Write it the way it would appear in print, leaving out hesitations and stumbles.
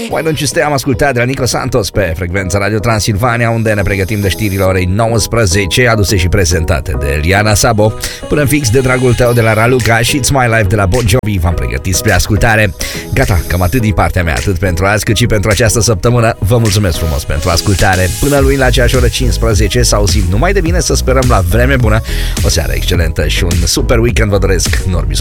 Why Don't You Stay am ascultat de la Nico Santos pe frecvența Radio Transilvania, unde ne pregătim de știrile orei 19, aduse și prezentate de Eliana Sabo. Până în fix de dragul tău de la Raluca și It's My Life de la Bon Jovi v-am pregătit spre ascultare. Gata, cam atât din partea mea, atât pentru azi cât și pentru această săptămână. Vă mulțumesc frumos pentru ascultare. Până luni la aceeași oră 15 s-au auzit numai de bine, să sperăm la vreme bună. O seară excelentă și un super weekend vă doresc. Norbi